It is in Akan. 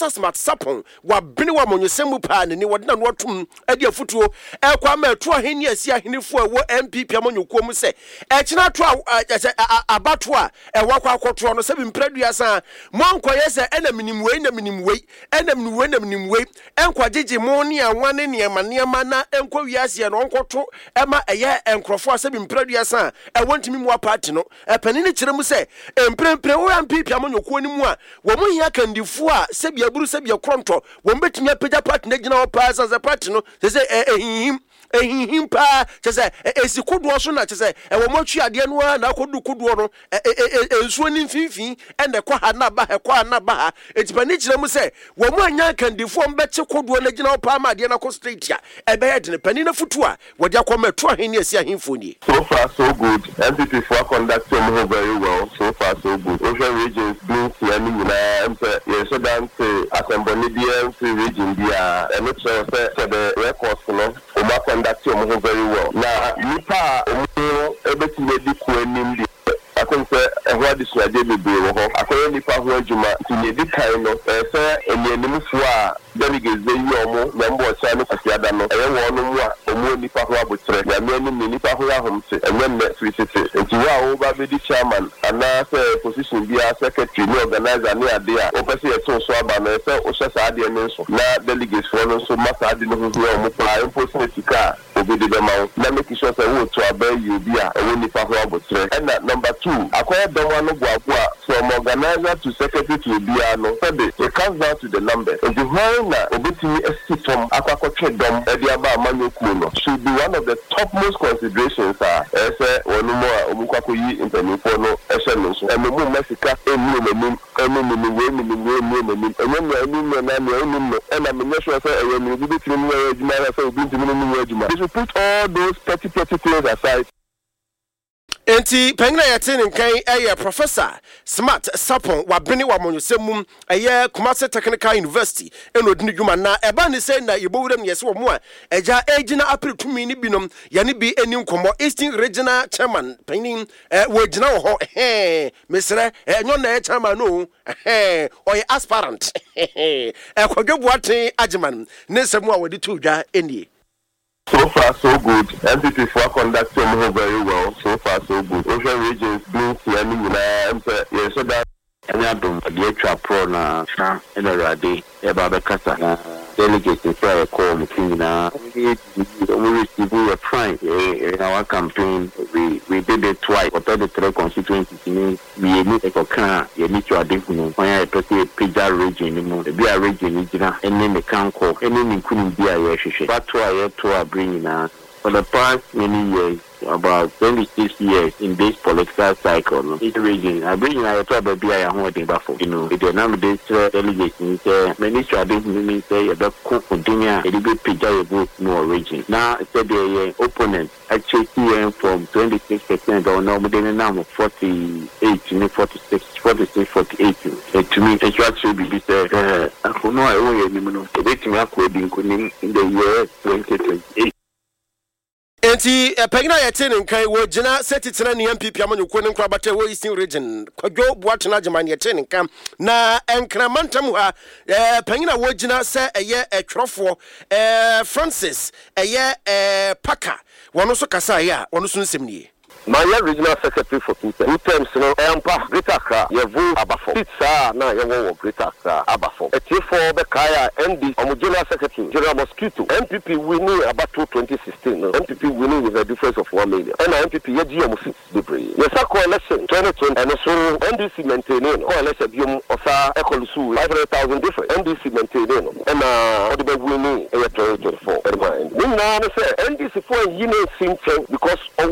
Professor Smart Sapon wa bini wa monyesemu pa ne wadina no atum ade afutuo ekwa ma eto aheni asia henifo a wo MPP amonyuko mu se ekina to abato a ewakwa akoto no se bi mpradua san monkoye se enamnimwei enkwa gigi mo ne anwane ne ema na enkwa wiase no onkoto ema eye enkrofo se bi mpradua san ewontimi mu party no epanini kire mu se emprempre wo MPP amonyuko ni mu a wo mo hia kandifo a se bi aburu se bi kronto wo mbetimi apagya party na gina wo pa sa party no se ehihim pa chese esikudo so na chese ewo motwi ade no na akodukudo no ensuo ni mfimfin ene kwa ha na ba ha etipani kire mu se wo mo anya kandifo mbeche kodo na gina pa ma ade na ko straight a ebe ye de pani na futu a wode akoma to aheni esi ahemfo ni. So far so good. MPP for conducting very well. So far so good. Ocean regions being siani na so dan say assembly region dia and it shows the records no conduct very well. Now, Nipa, everything they do, I think what is my daily bill. I can't Nipa who Juma to the kind of and the Nimuswa delegates the Yomo, number of Sano Pasiadano, and one more Nipa who are with Trek, and many Nipa who are home, and then next we sit. And to our over the chairman, and now say position be a secretary, no organizer near there, opposite so Swabana, so Oshasadi and so now delegates for us, so much I didn't know who are imposing car. Obi de bema na make sure say wo to abay you bia e woni fa ho abotre and number 2 akoya don one boaboa from organizer to secretary to bia no it comes down to the number and the whole na obetimi system akwakotwe dom e dia ba amanyoku no should be one of the topmost considerations say wonu mo omukwakoyi internet no e hye no so e mo mesika enu memim we put all those petty things aside. Enti pengina yatin nkan Professor Smart Sapon wa bini wa monyosemu Kumasi Technical University enodini dwuma na eba ni say na yebowuram yesi wo mo a eja agina april tumi ni binom ya ni bi eni nkomo Eastern Regional Chairman penin wo gina wo ho mesre enyo na chairman no oye aspirant kwadwobuaten agiman ne nsemu a wodi to dwa enie. So far, so good. MPP for conducting very well. So far, so good. Ocean regions being siani so that any of the extra pro na in a radi about the casa delegates for a call meeting na we received a fine in our campaign. We did it twice. But the 3 constituencies we need a car. You need to identify when I put a pizza region anymore. Be a region, and then the council, and then couldn't be a year. But to bring us for the past many years, about 26 years in this political cycle. This region, I bring I thought about be a holding buffer. You know, the number this delegation say minister I didn't say about continue a little bit pizza more region. Now said the opponent actually from 26% or no now 48, 46, 48. To me, it should be said, I don't know, I owe you, the victim in the year 2028. Enti pengina yatin nkan wo gina setitena ne MPP amanyuko ne nkrabate wo Eastern Region kwadwo buatena agiman yatin nkan na enkramantam ha pengina wo gina se eye etwerofo Francis eye Paka wono so kasa ya wono so nsemnie. My regional secretary for 2 terms, no, Empa, Greater Accra, Yevu, Abafo. Pizza, na Yevu, Greater Accra, Abafo. A T4 Bekaya, MD, General Secretary, General Mosquito, MPP winning about 2016. No? MPP winning with a difference of 1 million. And MPP, Yajim 6 debris. Yes, a coalition, 2020, and so NDC maintaining, coalition, Osa, Ekolusu, 500,000 different. NDC maintaining, and Audible winning, 2024. NDC for a union think because